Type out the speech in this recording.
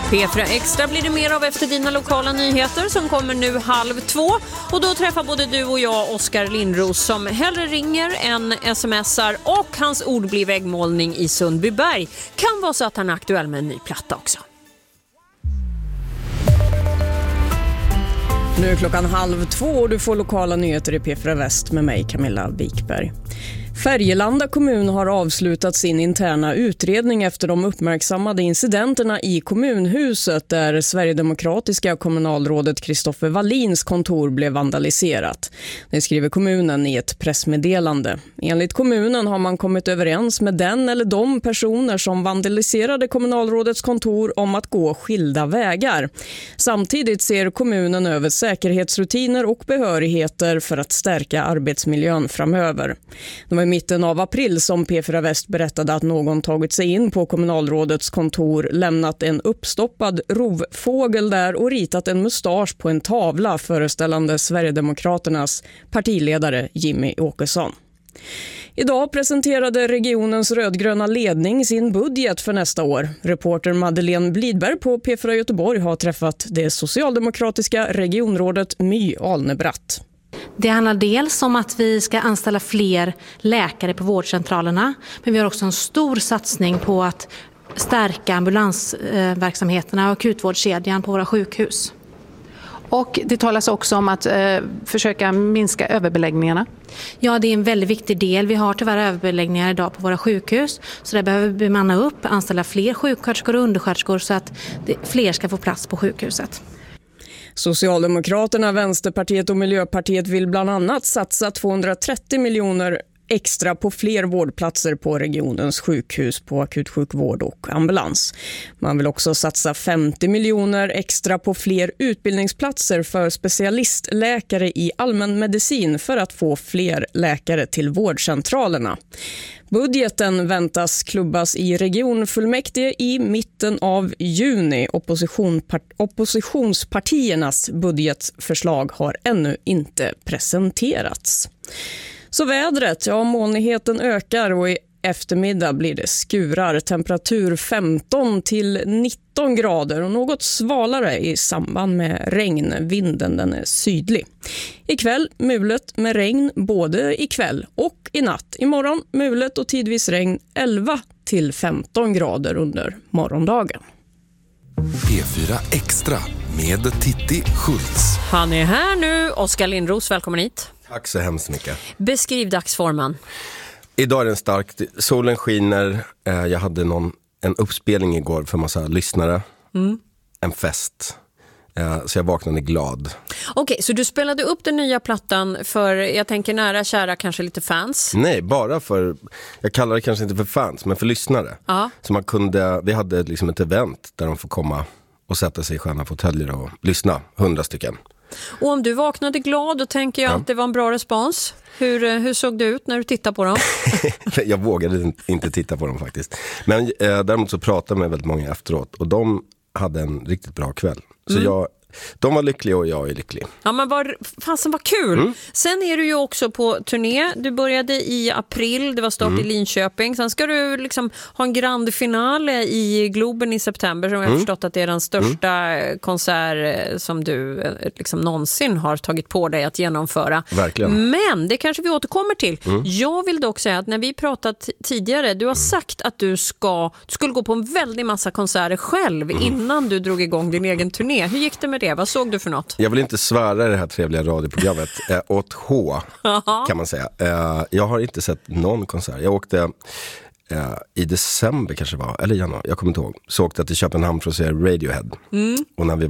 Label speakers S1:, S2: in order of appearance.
S1: P4 Extra blir det mer av efter dina lokala nyheter som kommer nu 1:30. Och då träffar både du och jag Oskar Lindros som hellre ringer än smsar, och hans ord blir väggmålning i Sundbyberg. Kan vara så att han är aktuell med en ny platta också.
S2: Nu är klockan 1:30 och du får lokala nyheter i P4 Väst med mig, Camilla Wikberg. Färgelanda kommun har avslutat sin interna utredning efter de uppmärksammade incidenterna i kommunhuset där Sverigedemokratiska kommunalrådet Kristoffer Wallins kontor blev vandaliserat. Det skriver kommunen i ett pressmeddelande. Enligt kommunen har man kommit överens med den eller de personer som vandaliserade kommunalrådets kontor om att gå skilda vägar. Samtidigt ser kommunen över säkerhetsrutiner och behörigheter för att stärka arbetsmiljön framöver. Det var i mitten av april som P4 Väst berättade att någon tagit sig in på kommunalrådets kontor, lämnat en uppstoppad rovfågel där och ritat en mustasch på en tavla föreställande Sverigedemokraternas partiledare Jimmy Åkesson. Idag presenterade regionens rödgröna ledning sin budget för nästa år. Reporter Madeleine Blidberg på P4 Göteborg har träffat det socialdemokratiska regionrådet My Alnebratt.
S3: Det handlar dels om att vi ska anställa fler läkare på vårdcentralerna, men vi har också en stor satsning på att stärka ambulansverksamheterna och akutvårdskedjan på våra sjukhus.
S4: Och det talas också om att försöka minska överbeläggningarna.
S3: Ja, det är en väldigt viktig del. Vi har tyvärr överbeläggningar idag på våra sjukhus, så där behöver vi bemanna upp, anställa fler sjuksköterskor och undersköterskor så att fler ska få plats på sjukhuset.
S2: Socialdemokraterna, Vänsterpartiet och Miljöpartiet vill bland annat satsa 230 miljoner extra på fler vårdplatser på regionens sjukhus på akutsjukvård och ambulans. Man vill också satsa 50 miljoner extra på fler utbildningsplatser för specialistläkare i allmänmedicin för att få fler läkare till vårdcentralerna. Budgeten väntas klubbas i regionfullmäktige i mitten av juni. Oppositionspartiernas budgetförslag har ännu inte presenterats. Så vädret, ja, molnigheten ökar och i eftermiddag blir det skurar. Temperatur 15 till 19 grader och något svalare i samband med regn. Vinden den är sydlig. Ikväll mulet med regn både ikväll och i natt. Imorgon mulet och tidvis regn 11 till 15 grader under morgondagen.
S5: P4 Extra med Titti Schultz.
S1: Han är här nu, Oskar Lindros, välkommen hit.
S5: Tack så hemskt mycket.
S1: Beskriv dagsformen.
S5: Idag är den stark. Solen skiner. Jag hade en uppspelning igår för massa lyssnare. En fest. Så jag vaknade glad.
S1: Okej, så du spelade upp den nya plattan för, jag tänker nära, kära, kanske lite fans?
S5: Nej, bara för, jag kallar det kanske inte för fans, men för lyssnare.
S1: Ja.
S5: Så vi hade liksom ett event där de får komma och sätta sig i sköna fåtöljer och lyssna, 100 stycken.
S1: Och om du vaknade glad, då tänker jag att det var en bra respons. Hur såg det ut när du tittade på dem?
S5: Jag vågade inte titta på dem faktiskt. Men däremot så pratade jag med väldigt många efteråt. Och de hade en riktigt bra kväll. Så de var lyckliga och jag är lycklig. Ja,
S1: men vad kul. Sen är du ju också på turné. Du började i april, det var start i Linköping. Sen ska du liksom ha en grand finale i Globen i september. Som jag har förstått att det är den största konsert som du liksom någonsin har tagit på dig att genomföra.
S5: Verkligen.
S1: Men det kanske vi återkommer till. Jag vill dock säga att när vi pratat tidigare, du har sagt att du skulle gå på en väldigt massa konserter själv innan du drog igång din egen turné. Hur gick det med det? Vad såg du för något?
S5: Jag vill inte svära i det här trevliga radioprogrammet åt H, kan man säga. Jag har inte sett någon konsert. Jag åkte i december kanske var, eller januari, jag kommer inte ihåg. Så åkte jag till Köpenhamn för att se Radiohead. Och när vi